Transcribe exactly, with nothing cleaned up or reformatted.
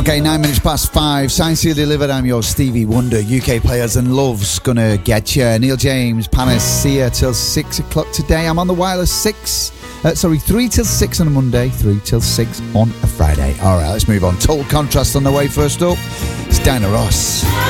Okay, nine minutes past five. Signed, sealed, delivered. I'm your Stevie Wonder. U K Players and Love's gonna get you. Neil James, Panis, see you till six o'clock today. I'm on the wireless six. Uh, sorry, three till six on a Monday, three till six on a Friday. All right, let's move on. Total Contrast on the way. First up, it's Diana Ross.